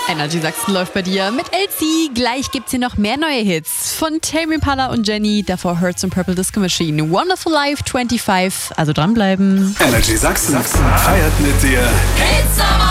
Energy Sachsen läuft bei dir mit LC. Gleich gibt's hier noch mehr neue Hits von Tame Impala und Jenny. Davor Hurts und Purple Disco Machine. Wonderful Life 25. Also dranbleiben. Energy Sachsen feiert mit dir.